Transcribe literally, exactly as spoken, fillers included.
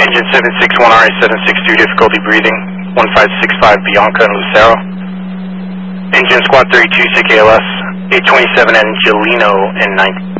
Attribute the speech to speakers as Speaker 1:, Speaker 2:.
Speaker 1: Engine seven six one R A seven six two, difficulty breathing, one five six five Bianca and Lucero. Engine squad thirty-two, sick A L S, eight twenty-seven Angelino and nine.